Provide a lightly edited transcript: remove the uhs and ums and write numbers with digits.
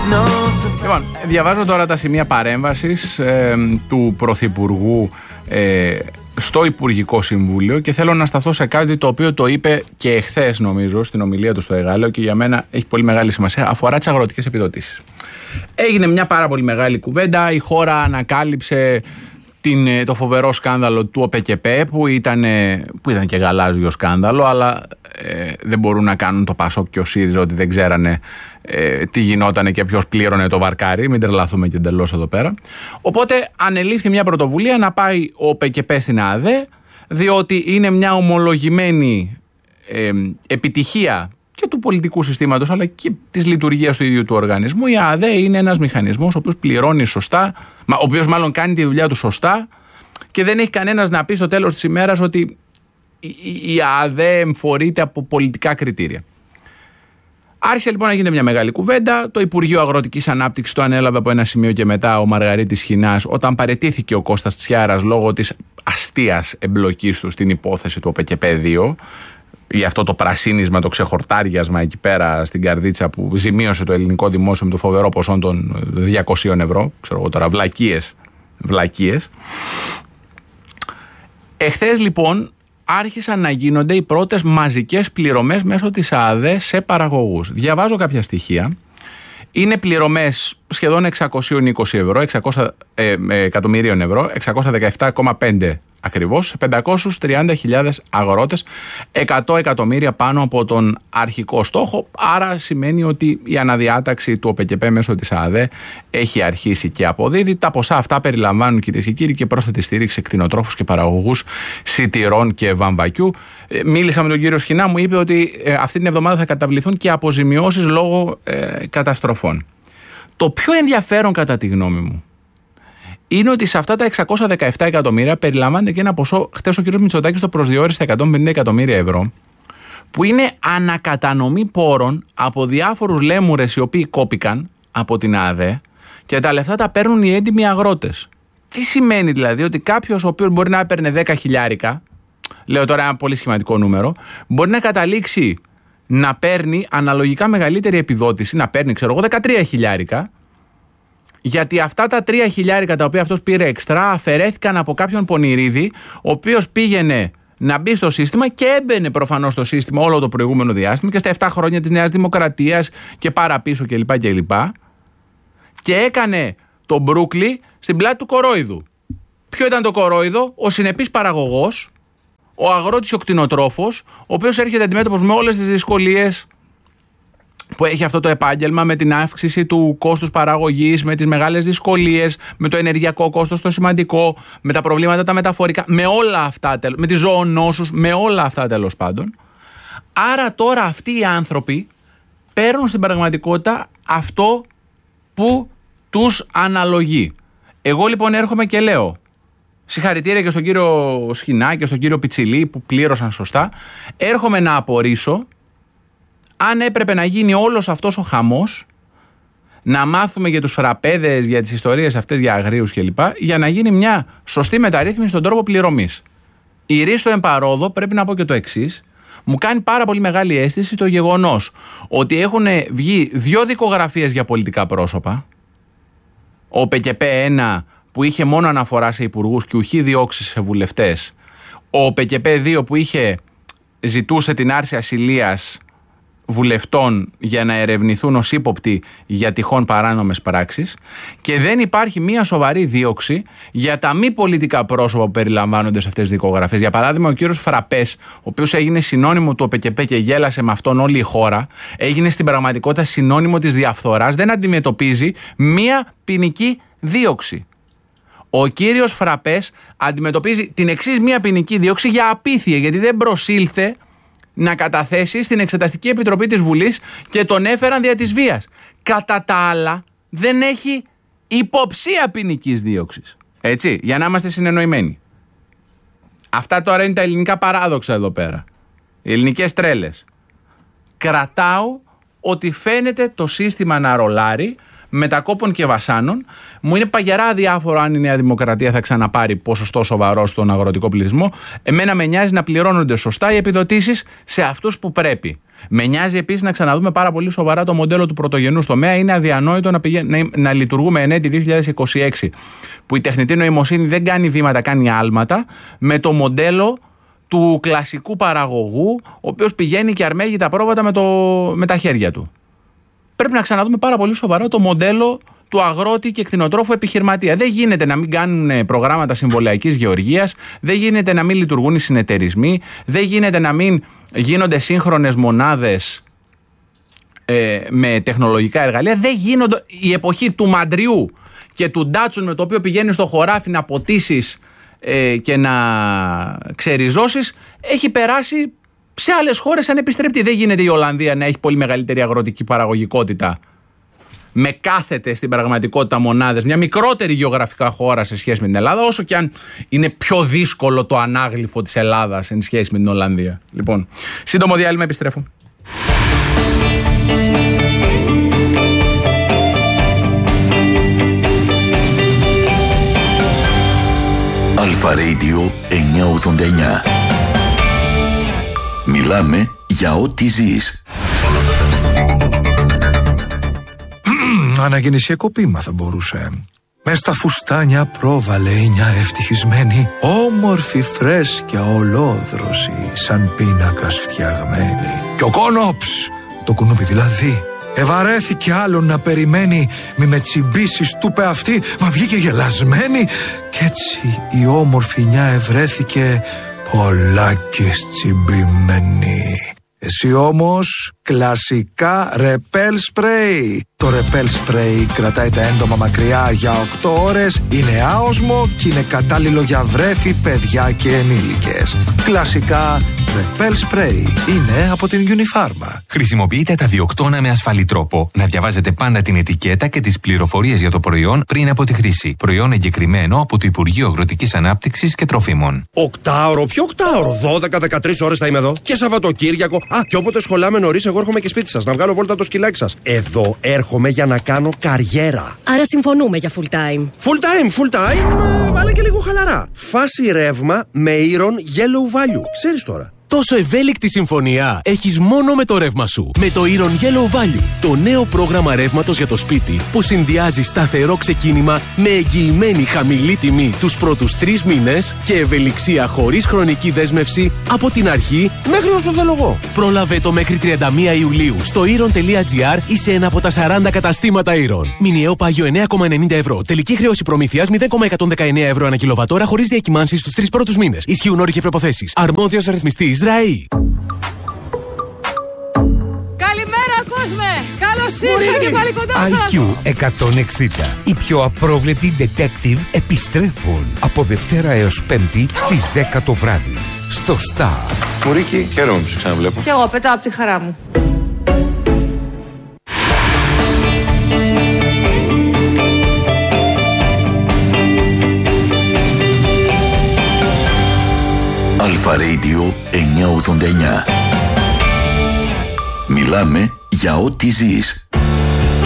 Λοιπόν, διαβάζω τώρα τα σημεία παρέμβασης του Πρωθυπουργού στο Υπουργικό Συμβούλιο και θέλω να σταθώ σε κάτι το οποίο το είπε και εχθές, νομίζω, στην ομιλία του στο Εγάλεο και για μένα έχει πολύ μεγάλη σημασία. Αφορά τις αγροτικές επιδοτήσεις. Έγινε μια πάρα πολύ μεγάλη κουβέντα. Η χώρα ανακάλυψε το φοβερό σκάνδαλο του ΟΠΕΚΕΠΕ που ήταν και γαλάζιο σκάνδαλο, αλλά δεν μπορούν να κάνουν το ΠΑΣΟΚ και ο ΣΥΡΙΖΑ ότι δεν ξέρανε τι γινότανε και ποιος πλήρωνε το βαρκάρι. Μην τρελαθούμε και εντελώς εδώ πέρα. Οπότε ανελήφθη μια πρωτοβουλία να πάει ο ΟΠΕΚΕΠΕ στην ΑΔΕ, διότι είναι μια ομολογημένη επιτυχία και του πολιτικού συστήματος αλλά και της λειτουργίας του ίδιου του οργανισμού. Η ΑΔΕ είναι ένας μηχανισμός ο οποίος πληρώνει σωστά, ο οποίος μάλλον κάνει τη δουλειά του σωστά και δεν έχει κανένας να πει στο τέλος της ημέρας ότι η ΑΔΕ εμφορείται από πολιτικά κριτήρια. Άρχισε λοιπόν να γίνεται μια μεγάλη κουβέντα. Το Υπουργείο Αγροτικής Ανάπτυξης το ανέλαβε από ένα σημείο και μετά ο Μαργαρίτης Χινάς, όταν παραιτήθηκε ο Κώστας Τσιάρας λόγω της αστείας εμπλοκής του στην υπόθεση του ΟΠΕΚΕΠΕ 2, για αυτό το πρασίνισμα, το ξεχορτάριασμα εκεί πέρα στην καρδίτσα που ζημίωσε το ελληνικό δημόσιο με το φοβερό ποσό των 200 ευρώ. Ξέρω εγώ τώρα, βλακίες. Εχθές λοιπόν άρχισαν να γίνονται οι πρώτες μαζικές πληρωμές μέσω της ΑΔΕ σε παραγωγούς. Διαβάζω κάποια στοιχεία. Είναι πληρωμές σχεδόν 620 ευρώ, 600 εκατομμυρίων ευρώ, 617,5 ακριβώς, σε 530.000 αγρότες, 100 εκατομμύρια πάνω από τον αρχικό στόχο. Άρα σημαίνει ότι η αναδιάταξη του ΟΠΕΚΕΠΕ μέσω της ΑΔΕ έχει αρχίσει και αποδίδει. Τα ποσά αυτά περιλαμβάνουν, κυρίες και κύριοι, και πρόσθετη στήριξη σε κτηνοτρόφους και παραγωγούς σιτηρών και βαμβακιού. Μίλησα με τον κύριο Σχοινά, μου είπε ότι αυτή την εβδομάδα θα καταβληθούν και αποζημιώσεις λόγω καταστροφών. Το πιο ενδιαφέρον κατά τη γνώμη μου είναι ότι σε αυτά τα 617 εκατομμύρια περιλαμβάνεται και ένα ποσό, χτες ο κ. Μητσοτάκης το προσδιορίσε στα 150 εκατομμύρια ευρώ, που είναι ανακατανομή πόρων από διάφορους λέμουρες οι οποίοι κόπηκαν από την ΑΔΕ και τα λεφτά τα παίρνουν οι έντιμοι αγρότες. Τι σημαίνει δηλαδή? Ότι κάποιος ο οποίος μπορεί να έπαιρνε 10 χιλιάρικα, λέω τώρα ένα πολύ σχηματικό νούμερο, μπορεί να καταλήξει να παίρνει αναλογικά μεγαλύτερη επιδότηση, να παίρνει ξέρω εγώ 13 χιλιάρικα, γιατί αυτά τα 3 χιλιάρικα τα οποία αυτός πήρε εξτρά αφαιρέθηκαν από κάποιον πονηρίδη, ο οποίος πήγαινε να μπει στο σύστημα και έμπαινε προφανώς στο σύστημα όλο το προηγούμενο διάστημα και στα 7 χρόνια της Νέας Δημοκρατίας και παραπίσω κλπ. Και έκανε τον μπρούκλι στην πλάτη του κορόιδου. Ποιο ήταν το κορόιδο? Ο συνεπής παραγωγός, ο αγρότης και ο κτηνοτρόφος, ο οποίος έρχεται αντιμέτωπος με όλες τις δυσκολίες που έχει αυτό το επάγγελμα, με την αύξηση του κόστους παραγωγής, με τις μεγάλες δυσκολίες, με το ενεργειακό κόστος το σημαντικό, με τα προβλήματα τα μεταφορικά, με όλα αυτά, με τις ζωονόσους, με όλα αυτά τέλος πάντων. Άρα τώρα αυτοί οι άνθρωποι παίρνουν στην πραγματικότητα αυτό που τους αναλογεί. Εγώ λοιπόν έρχομαι και λέω συγχαρητήρια και στον κύριο Σχοινά και στον κύριο Πιτσιλή που πλήρωσαν σωστά. Έρχομαι να απορρίσω αν έπρεπε να γίνει όλος αυτός ο χαμός, να μάθουμε για τους φραπέδες, για τις ιστορίες αυτές για αγρίους κλπ, για να γίνει μια σωστή μεταρρύθμιση στον τρόπο πληρωμής. Η Ρίστο Εμπαρόδο, πρέπει να πω και το εξής, μου κάνει πάρα πολύ μεγάλη αίσθηση το γεγονός ότι έχουν βγει 2 δικογραφίες για πολιτικά πρόσωπα. Ο ΟΠΕΚΕΠΕ 1 που είχε μόνο αναφορά σε υπουργούς και ουχή διώξεις σε βουλευτές. Ο ΟΠΕΚΕΠΕ 2 που ζητούσε την άρση ασυλίας βουλευτών για να ερευνηθούν ως ύποπτοι για τυχόν παράνομες πράξεις, και δεν υπάρχει μια σοβαρή δίωξη για τα μη πολιτικά πρόσωπα που περιλαμβάνονται σε αυτές τις δικογραφίες. Για παράδειγμα, ο κύριος Φραπές, ο οποίος έγινε συνώνυμο του ΟΠΕΚΕΠΕ και γέλασε με αυτόν όλη η χώρα, έγινε στην πραγματικότητα συνώνυμο της διαφθοράς, δεν αντιμετωπίζει μια ποινική δίωξη. Ο κύριος Φραπές αντιμετωπίζει την εξής μια ποινική δίωξη για απίθεια, γιατί δεν προσήλθε να καταθέσει στην Εξεταστική Επιτροπή της Βουλής και τον έφεραν δια της βίας. Κατά τα άλλα δεν έχει υποψία ποινικής δίωξης. Έτσι, για να είμαστε συνεννοημένοι. Αυτά τώρα είναι τα ελληνικά παράδοξα εδώ πέρα. Οι ελληνικές τρέλες. Κρατάω ότι φαίνεται το σύστημα να ρολάρει μετακόπων και βασάνων. Μου είναι παγερά αδιάφορο αν η Νέα Δημοκρατία θα ξαναπάρει ποσοστό σοβαρό στον αγροτικό πληθυσμό. Εμένα με νοιάζει να πληρώνονται σωστά οι επιδοτήσεις σε αυτούς που πρέπει. Με νοιάζει επίσης να ξαναδούμε πάρα πολύ σοβαρά το μοντέλο του πρωτογενούς τομέα. Είναι αδιανόητο να λειτουργούμε εν έτη 2026, που η τεχνητή νοημοσύνη δεν κάνει βήματα, κάνει άλματα, με το μοντέλο του κλασικού παραγωγού, ο οποίος πηγαίνει και αρμέγει τα πρόβατα με τα χέρια του. Πρέπει να ξαναδούμε πάρα πολύ σοβαρά το μοντέλο του αγρότη και κτηνοτρόφου επιχειρηματία. Δεν γίνεται να μην κάνουν προγράμματα συμβολιακής γεωργίας, δεν γίνεται να μην λειτουργούν οι συνεταιρισμοί, δεν γίνεται να μην γίνονται σύγχρονες μονάδες με τεχνολογικά εργαλεία, δεν γίνονται. Η εποχή του μαντριού και του ντάτσουν με το οποίο πηγαίνεις στο χωράφι να ποτίσεις και να ξεριζώσεις έχει περάσει σε άλλες χώρες ανεπιστρεπτή. Δεν γίνεται η Ολλανδία να έχει πολύ μεγαλύτερη αγροτική παραγωγικότητα με κάθετες στην πραγματικότητα μονάδες, μια μικρότερη γεωγραφικά χώρα σε σχέση με την Ελλάδα, όσο και αν είναι πιο δύσκολο το ανάγλυφο της Ελλάδας εν σχέση με την Ολλανδία. Λοιπόν, σύντομο διάλειμμα, επιστρέφω. Αλφα Radio 989. Μιλάμε για ό,τι ζεις. Αναγεννησιακό ποίημα θα μπορούσε. Μες στα φουστάνια πρόβαλε μια ευτυχισμένη, όμορφη φρέσκια ολόδρωση, σαν πίνακας φτιαγμένη. Και ο κόνοψ, το κουνούπι δηλαδή, ευαρέθηκε άλλον να περιμένει, μη με τσιμπήσεις του πε αυτή, μα βγήκε γελασμένη. Κι έτσι η όμορφη νιά ευρέθηκε πολλάκις τσιμπημένη. Εσύ όμως κλασικά ρεπέλ σπρέι. Το ρεπέλ σπρέι κρατάει τα έντομα μακριά για 8 ώρες, είναι άοσμο και είναι κατάλληλο για βρέφη, παιδιά και ενήλικες. Κλασικά ρεπέλ σπρέι είναι από την Unifarma. Χρησιμοποιείτε τα διοκτώνα με ασφαλή τρόπο. Να διαβάζετε πάντα την ετικέτα και τις πληροφορίες για το προϊόν πριν από τη χρήση. Προϊόν εγκεκριμένο από το Υπουργείο Αγροτικής Ανάπτυξης και Τροφίμων. Οκτάωρο, ποιο οκτάωρο? 12-13 ώρες θα είμαι εδώ. Και Σαββατοκύριακο. Και όποτε σχολάμε νωρίς, εγώ έρχομαι και σπίτι σας να βγάλω βόλτα το σκυλάκι σας. Εδώ έρχομαι για να κάνω καριέρα. Άρα συμφωνούμε για full time. Full time, αλλά και λίγο χαλαρά. Φάση ρεύμα με Iron Yellow Value. Ξέρεις τώρα. Τόσο ευέλικτη συμφωνία έχεις μόνο με το ρεύμα σου. Με το Iron Yellow Value, το νέο πρόγραμμα ρεύματος για το σπίτι που συνδυάζει σταθερό ξεκίνημα με εγγυημένη χαμηλή τιμή τους πρώτους 3 μήνες και ευελιξία χωρίς χρονική δέσμευση από την αρχή μέχρι όσο θέλω εγώ. Πρόλαβε το μέχρι 31 Ιουλίου στο iron.gr ή σε ένα από τα 40 καταστήματα Iron. Μηνιαίο πάγιο 9,90 ευρώ. Τελική χρέωση προμήθειας 0,119 ευρώ ανά κιλοβατόρα χωρίς διακυμάνσεις στους 3 πρώτους μήνες. Ισχύουν όροι και προϋποθέσεις. Αρμόδιος ρυθμιστής ΡΑΗ. Καλημέρα κόσμε! Καλώς ήρθατε και πάλι κοντά σας! IQ 160. Οι πιο απρόβλεπτοι detective επιστρέφουν από Δευτέρα έως Πέμπτη στις 10 το βράδυ. Στο Star. Μουρίκη, χαίρομαι που σε ξαναβλέπω. Κι εγώ πετάω από τη χαρά μου. Αλφα Radio 989. Μιλάμε για ό,τι ζεις.